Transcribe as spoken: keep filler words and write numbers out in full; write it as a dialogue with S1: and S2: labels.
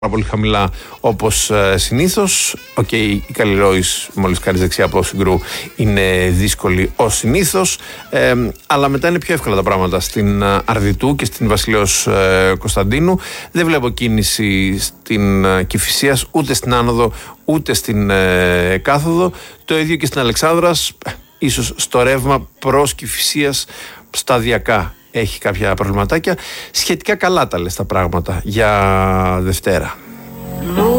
S1: πολύ χαμηλά όπως ε, συνήθως. Οκ, okay, η Καλλιρόης μόλις κάνεις δεξιά από Συγκρού είναι δύσκολη ως συνήθως, ε, αλλά μετά είναι πιο εύκολα τα πράγματα στην Αρδιτού και στην Βασιλέως ε, Κωνσταντίνου. Δεν βλέπω κίνηση στην ε, Κηφισίας, ούτε στην άνοδο ούτε στην ε, κάθοδο. Το ίδιο και στην Αλεξάνδρας, ίσως στο ρεύμα προς Κηφισίας σταδιακά έχει κάποια προβληματάκια. Σχετικά καλά τα λες τα πράγματα για Δευτέρα.